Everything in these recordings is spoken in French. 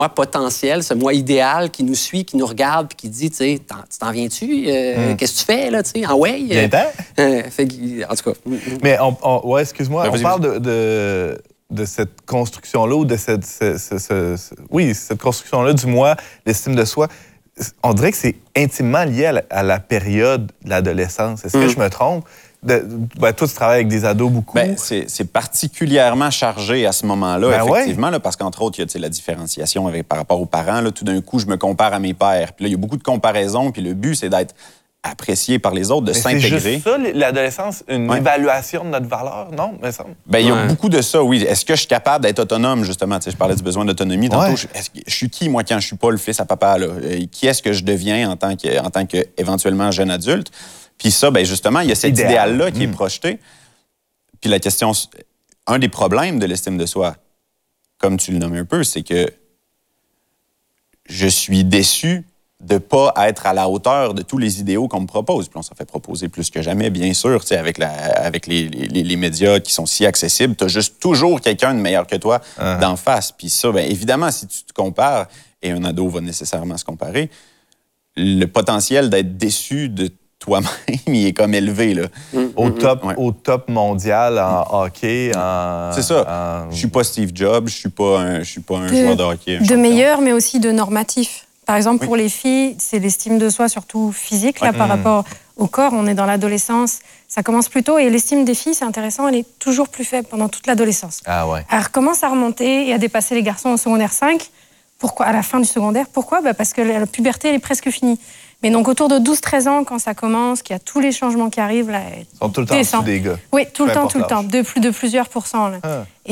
moi potentiel, ce moi idéal qui nous suit, qui nous regarde, puis qui dit, tu sais, tu t'en viens-tu? Qu'est-ce que tu fais, là, tu sais, en way? En tout cas. Mais, ouais, excuse-moi, on parle de cette construction-là ou de cette construction-là du moi, l'estime de soi. On dirait que c'est intimement lié à la période de l'adolescence. Est-ce que je me trompe? Toi, tu travailles avec des ados beaucoup. C'est particulièrement chargé à ce moment-là, effectivement, là, parce qu'entre autres, il y a la différenciation par rapport aux parents. Là, tout d'un coup, je me compare à mes pères. Puis là, il y a beaucoup de comparaisons, puis le but, c'est d'être apprécié par les autres, de s'intégrer. C'est juste ça, l'adolescence, une évaluation de notre valeur, non? Il y a beaucoup de ça, oui. Est-ce que je suis capable d'être autonome, justement? Tu sais, je parlais du besoin d'autonomie tantôt. Je suis qui, moi, quand je suis pas le fils à papa? Là? Qui est-ce que je deviens en tant que éventuellement jeune adulte? Puis ça, justement, il y a cet idéal-là qui est projeté. Puis la question, un des problèmes de l'estime de soi, comme tu le nommes un peu, c'est que je suis déçu de ne pas être à la hauteur de tous les idéaux qu'on me propose. Puis on s'en fait proposer plus que jamais, bien sûr, avec les médias qui sont si accessibles. Tu as juste toujours quelqu'un de meilleur que toi d'en face. Puis ça, évidemment, si tu te compares, et un ado va nécessairement se comparer, le potentiel d'être déçu de toi-même, il est comme élevé, là. Au top mondial en hockey. C'est ça. Je suis pas Steve Jobs, je suis pas un joueur de hockey. De meilleur, mais aussi de normatif. Par exemple, pour les filles, c'est l'estime de soi, surtout physique, là, par rapport au corps. On est dans l'adolescence, ça commence plus tôt. Et l'estime des filles, c'est intéressant, elle est toujours plus faible pendant toute l'adolescence. Elle recommence à remonter et à dépasser les garçons au secondaire 5. Pourquoi? À la fin du secondaire. Pourquoi? Parce que la puberté, elle est presque finie. Mais donc, autour de 12-13 ans, quand ça commence, qu'il y a tous les changements qui arrivent, là, ils sont tout le temps descend. Des gars. Oui, tout le temps. De plusieurs pourcents. Là.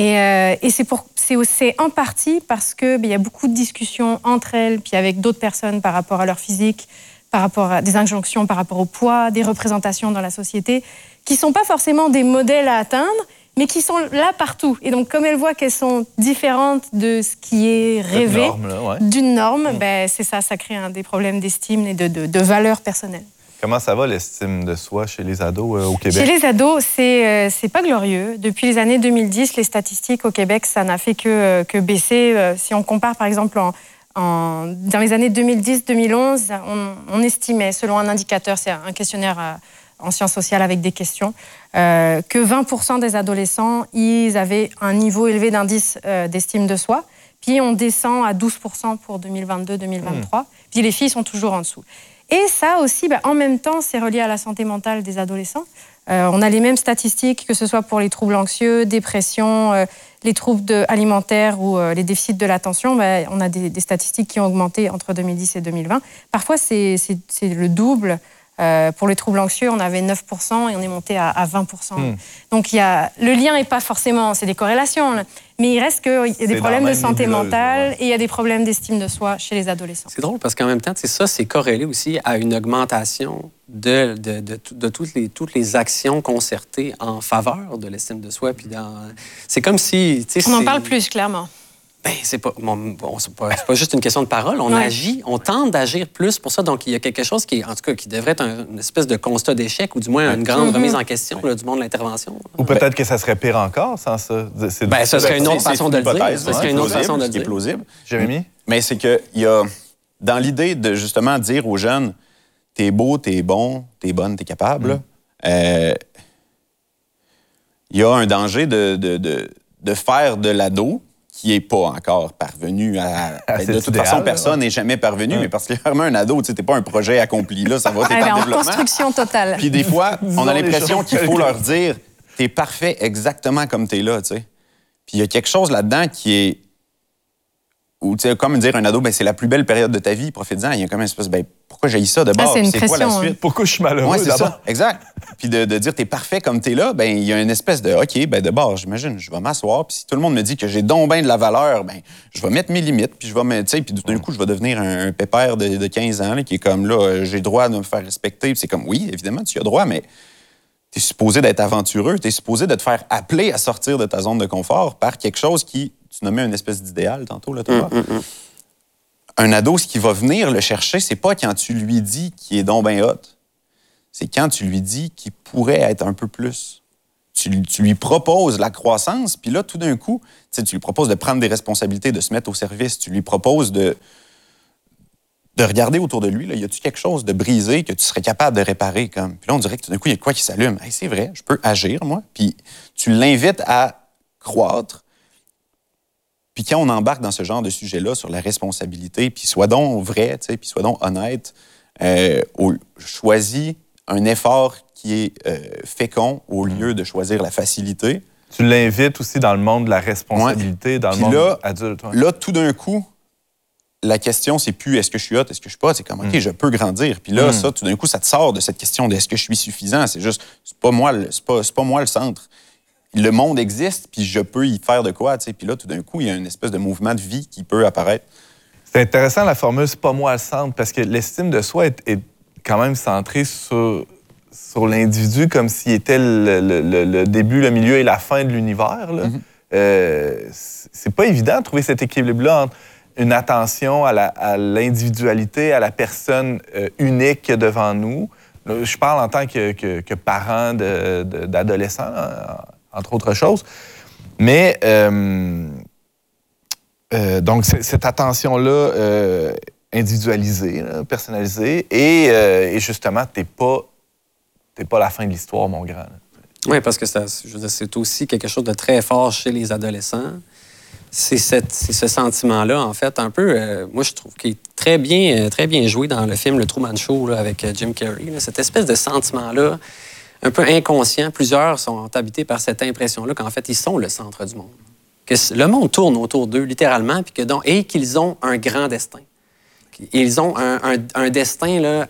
Et c'est en partie parce qu'il y a beaucoup de discussions entre elles, puis avec d'autres personnes par rapport à leur physique, par rapport à des injonctions, par rapport au poids, des représentations dans la société, qui ne sont pas forcément des modèles à atteindre, mais qui sont là partout. Et donc, comme elles voient qu'elles sont différentes de ce qui est rêvé, d'une norme, c'est ça crée des problèmes d'estime et de valeur personnelle. Comment ça va, l'estime de soi chez les ados au Québec? Chez les ados, c'est pas glorieux. Depuis les années 2010, les statistiques au Québec, ça n'a fait que baisser. Si on compare, par exemple, dans les années 2010-2011, on estimait, selon un indicateur, c'est un questionnaire en sciences sociales avec des questions, que 20% des adolescents, ils avaient un niveau élevé d'indice d'estime de soi. Puis on descend à 12% pour 2022-2023. Puis les filles sont toujours en dessous. Et ça aussi, en même temps, c'est relié à la santé mentale des adolescents. On a les mêmes statistiques, que ce soit pour les troubles anxieux, dépression, les troubles alimentaires ou les déficits de l'attention. On a des statistiques qui ont augmenté entre 2010 et 2020. Parfois, c'est le double. Pour les troubles anxieux, on avait 9% et on est monté à 20%. Donc, le lien n'est pas forcément... C'est des corrélations, là, mais il reste qu'il y a des problèmes de santé mentale et il y a des problèmes d'estime de soi chez les adolescents. C'est drôle parce qu'en même temps, ça, c'est corrélé aussi à une augmentation de toutes les actions concertées en faveur de l'estime de soi. Puis c'est comme si... On en parle plus, clairement. C'est pas juste une question de parole. On agit, on tente d'agir plus pour ça. Donc, il y a quelque chose qui devrait être une espèce de constat d'échec ou du moins une grande remise en question du monde de l'intervention. Ou peut-être que ça serait pire encore sans ça. Ce serait une autre façon de le dire. Ce serait une autre façon de le dire. C'est plausible. Jérémy? Mais c'est qu'il y a, dans l'idée de justement dire aux jeunes, t'es beau, t'es bon, t'es bonne, t'es capable, il y a un danger de faire de l'ado qui n'est pas encore parvenu à de toute façon, personne n'est jamais parvenu, mais parce que clairement, un ado, tu n'es pas un projet accompli, là, ça va, t'es en développement. Construction totale. Puis des fois, on a l'impression qu'il faut leur dire, t'es parfait exactement comme t'es là, tu sais. Puis il y a quelque chose là-dedans qui est... Ou, tu sais, comme dire un ado, c'est la plus belle période de ta vie, profite-en. Il y a comme une espèce, pourquoi j'ai ça de bord? C'est quoi la suite? Pourquoi je suis malheureux c'est ça, exact. Puis de dire, t'es parfait comme t'es là, il y a une espèce de, OK, de bord, j'imagine, je vais m'asseoir, puis si tout le monde me dit que j'ai donc bien de la valeur, je vais mettre mes limites, puis je vais me, tu sais, puis d'un coup, je vais devenir un pépère de 15 ans, là, qui est comme, là, j'ai le droit de me faire respecter. Puis c'est comme, oui, évidemment, tu as droit, mais t'es supposé d'être aventureux, t'es supposé de te faire appeler à sortir de ta zone de confort par quelque chose qui, tu nommais une espèce d'idéal tantôt, là, toi. Un ado, ce qui va venir le chercher, c'est pas quand tu lui dis qu'il est donc ben hot. C'est quand tu lui dis qu'il pourrait être un peu plus. tu lui proposes la croissance, puis là, tout d'un coup, tu lui proposes de prendre des responsabilités, de se mettre au service, tu lui proposes de regarder autour de lui, là, y a-tu quelque chose de brisé que tu serais capable de réparer? Comme? Puis là, on dirait que tout d'un coup, il y a quoi qui s'allume? Hey, c'est vrai, je peux agir, moi. Puis tu l'invites à croître. Puis quand on embarque dans ce genre de sujet-là sur la responsabilité, puis sois donc vrai, puis sois donc honnête, choisis un effort qui est fécond au lieu de choisir la facilité. Tu l'invites aussi dans le monde de la responsabilité, dans le monde adulte. Ouais. Là, tout d'un coup, la question, c'est plus est-ce que je suis hot, est-ce que je suis pas. C'est comme, OK, je peux grandir. Puis là, ça, tout d'un coup, ça te sort de cette question de est-ce que je suis suffisant. C'est juste, c'est pas moi le centre. Le monde existe, puis je peux y faire de quoi. Puis là, tout d'un coup, il y a une espèce de mouvement de vie qui peut apparaître. C'est intéressant, la formule « c'est pas moi le centre », parce que l'estime de soi est quand même centrée sur l'individu comme s'il était le début, le milieu et la fin de l'univers. C'est pas évident de trouver cet équilibre-là entre une attention à l'individualité, à la personne unique devant nous. Je parle en tant que parent d'adolescents, entre autres choses. Mais donc, cette attention-là individualisée, là, personnalisée, et justement, t'es pas la fin de l'histoire, mon grand. Oui, parce que c'est aussi quelque chose de très fort chez les adolescents. C'est ce sentiment-là, en fait, un peu, moi, je trouve qu'il est très bien joué dans le film Le Truman Show là, avec Jim Carrey. Là, cette espèce de sentiment-là, un peu inconscient. Plusieurs sont habités par cette impression-là qu'en fait, ils sont le centre du monde. Que le monde tourne autour d'eux, littéralement, et qu'ils ont un grand destin. Ils ont un destin là,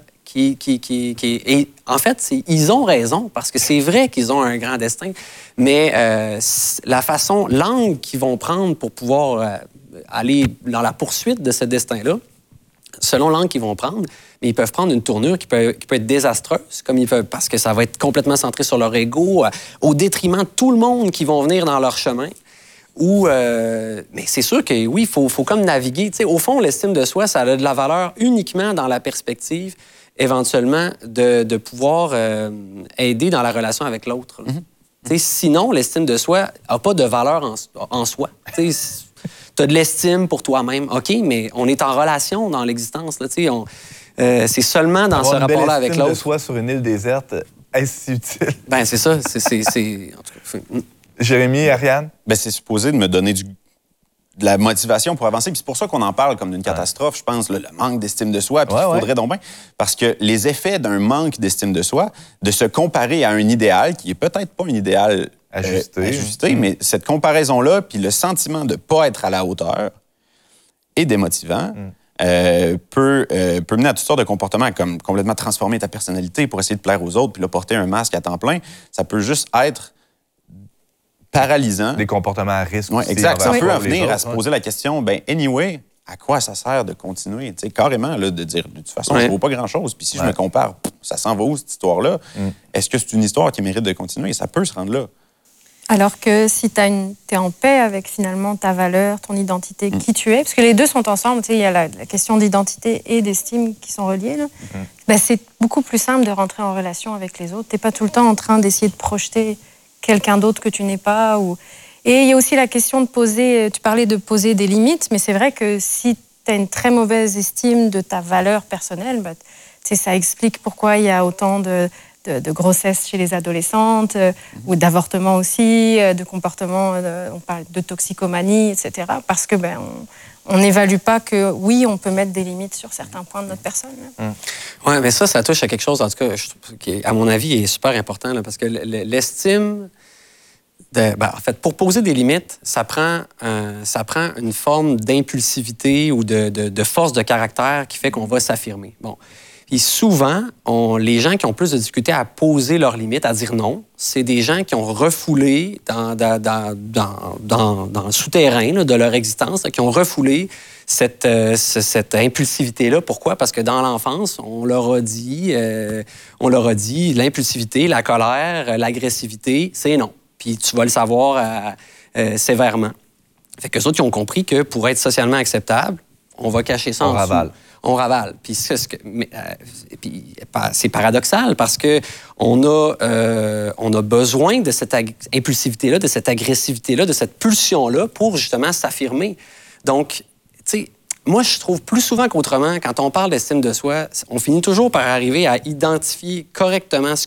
et en fait, ils ont raison, parce que c'est vrai qu'ils ont un grand destin, mais l'angle qu'ils vont prendre pour pouvoir aller dans la poursuite de ce destin-là, selon l'angle qu'ils vont prendre, ils peuvent prendre une tournure qui peut être désastreuse, parce que ça va être complètement centré sur leur ego, au détriment de tout le monde qui vont venir dans leur chemin. Mais c'est sûr que oui, il faut comme naviguer. T'sais, au fond, l'estime de soi, ça a de la valeur uniquement dans la perspective, éventuellement, de pouvoir aider dans la relation avec l'autre. Sinon, l'estime de soi n'a pas de valeur en soi. Tu as de l'estime pour toi-même, OK, mais on est en relation dans l'existence. C'est seulement dans ce rapport-là avec l'autre. De soi sur une île déserte, est-ce utile? Ben c'est ça. En tout cas, Jérémy, Ariane? Ben, c'est supposé de me donner de la motivation pour avancer. Puis c'est pour ça qu'on en parle comme d'une catastrophe, je pense, le manque d'estime de soi. Puis il faudrait donc bien. Parce que les effets d'un manque d'estime de soi, de se comparer à un idéal qui est peut-être pas un idéal ajusté, mais cette comparaison-là, puis le sentiment de ne pas être à la hauteur est démotivant. Peut mener à toutes sortes de comportements, comme complètement transformer ta personnalité pour essayer de plaire aux autres, puis là, porter un masque à temps plein. Ça peut juste être paralysant. Des comportements à risque aussi. Exact. Ça peut en venir à se poser la question, anyway, à quoi ça sert de continuer? T'sais, carrément, là, de dire, de toute façon, ça ne vaut pas grand-chose. Puis si je me compare, ça s'en va où, cette histoire-là? Est-ce que c'est une histoire qui mérite de continuer? Ça peut se rendre là. Alors que si tu es en paix avec finalement ta valeur, ton identité, qui tu es, parce que les deux sont ensemble, il y a la question d'identité et d'estime qui sont reliées, là. C'est beaucoup plus simple de rentrer en relation avec les autres. Tu n'es pas tout le temps en train d'essayer de projeter quelqu'un d'autre que tu n'es pas. Et il y a aussi la question de poser, tu parlais de poser des limites, mais c'est vrai que si tu as une très mauvaise estime de ta valeur personnelle, ça explique pourquoi il y a autant de grossesse chez les adolescentes, ou d'avortement aussi, de comportements, on parle de toxicomanie, etc. Parce que on n'évalue pas que, oui, on peut mettre des limites sur certains points de notre personne. Oui, mais ça touche à quelque chose, en tout cas, qui, à mon avis, est super important, là, parce que l'estime... en fait, pour poser des limites, ça prend une forme d'impulsivité ou de force de caractère qui fait qu'on va s'affirmer. Bon. Et souvent, les gens qui ont plus de difficulté à poser leurs limites, à dire non, c'est des gens qui ont refoulé dans le souterrain là, de leur existence, là, qui ont refoulé cette impulsivité-là. Pourquoi? Parce que dans l'enfance, on leur a dit l'impulsivité, la colère, l'agressivité, c'est non. Puis tu vas le savoir sévèrement. Fait qu'eux autres, ils ont compris que pour être socialement acceptable, on va cacher ça on en dessous. ravale. On ravale. Puis c'est paradoxal parce que on a besoin de cette impulsivité-là, de cette agressivité-là, de cette pulsion-là pour justement s'affirmer. Donc, tu sais, moi, je trouve plus souvent qu'autrement, quand on parle d'estime de soi, on finit toujours par arriver à identifier correctement ce